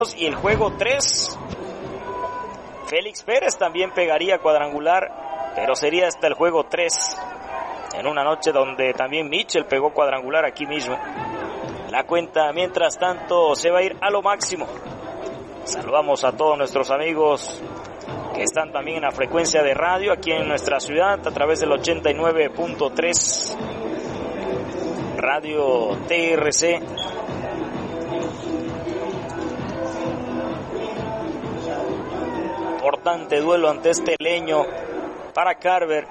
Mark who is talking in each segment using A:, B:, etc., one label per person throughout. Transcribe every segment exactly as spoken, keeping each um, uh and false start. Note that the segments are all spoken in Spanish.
A: y el juego tres. Félix Pérez también pegaría cuadrangular, pero sería hasta el juego tres. En una noche donde también Mitchell pegó cuadrangular aquí mismo. La cuenta, mientras tanto, se va a ir a lo máximo. Saludamos a todos nuestros amigos que están también en la frecuencia de radio aquí en nuestra ciudad a través del ochenta y nueve punto tres Radio T R C. Importante duelo ante este leño para Carver.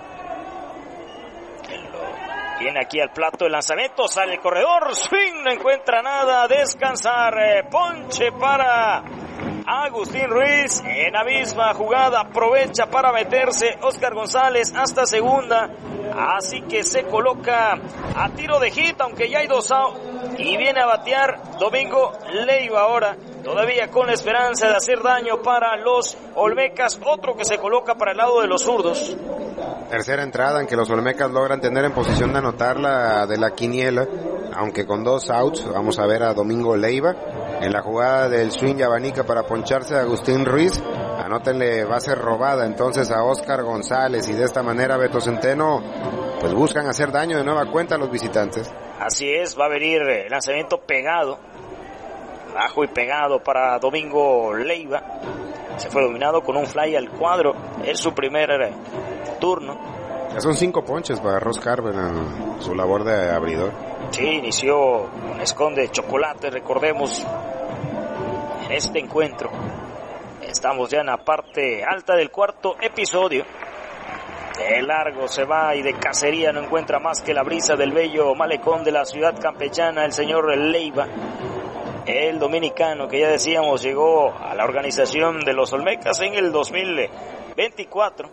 A: Viene aquí al plato el lanzamiento, sale el corredor, swing, no encuentra nada, descansar, eh, ponche para Agustín Ruiz. En la misma jugada aprovecha para meterse Oscar González hasta segunda, así que se coloca a tiro de hit, aunque ya hay dos out, y viene a batear Domingo Leiva ahora, todavía con la esperanza de hacer daño para los Olmecas, otro que se coloca para el lado de los zurdos.
B: Tercera entrada en que los Olmecas logran tener en posición de anotar la de la quiniela, aunque con dos outs. Vamos a ver a Domingo Leiva en la jugada del swing y abanica para poncharse a Agustín Ruiz. Anótenle base robada entonces a Oscar González, y de esta manera Beto Centeno pues buscan hacer daño de nueva cuenta a los visitantes.
A: Así es, va a venir el lanzamiento pegado, bajo y pegado para Domingo Leiva. Se fue dominado con un fly al cuadro, es su primer turno.
B: Ya son cinco ponches para Ross Carver en su labor de abridor.
A: Sí, inició con esconde de chocolate, recordemos, en este encuentro. Estamos ya en la parte alta del cuarto episodio. De largo se va y de cacería no encuentra más que la brisa del bello malecón de la ciudad campechana, el señor Leiva. El dominicano que ya decíamos llegó a la organización de los Olmecas en el dos mil veinticuatro.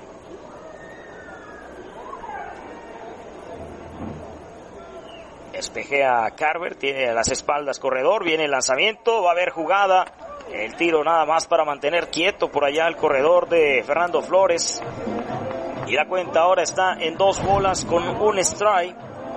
A: Despejea a Carver, tiene a las espaldas corredor, viene el lanzamiento, va a haber jugada, el tiro nada más para mantener quieto por allá el corredor de Fernando Flores. Y la cuenta ahora está en dos bolas con un strike.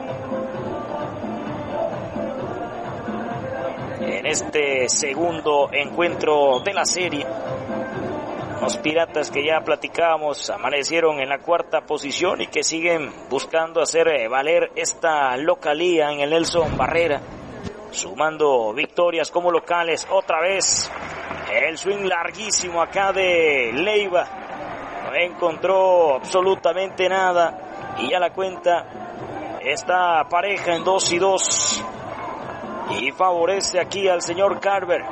A: En este segundo encuentro de la serie, los Piratas que ya platicábamos amanecieron en la cuarta posición y que siguen buscando hacer valer esta localía en el Nelson Barrera, sumando victorias como locales. Otra vez el swing larguísimo acá de Leiva, no encontró absolutamente nada y ya la cuenta está pareja en dos y dos. Y favorece aquí al señor Carver.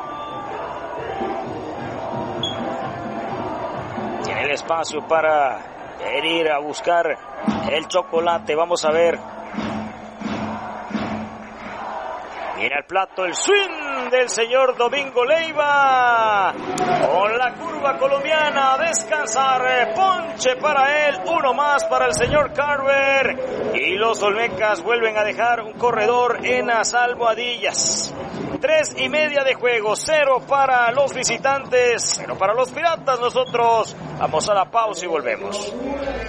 A: Tiene el espacio para venir a buscar el chocolate. Vamos a ver. Viene al plato el swing del señor Domingo Leiva. Con la curva colombiana a descansar. Ponche para él. Uno más para el señor Carver. Y los Olmecas vuelven a dejar un corredor en las almohadillas. Tres y media de juego. Cero para los visitantes. Cero para los Piratas. Nosotros vamos a la pausa y volvemos.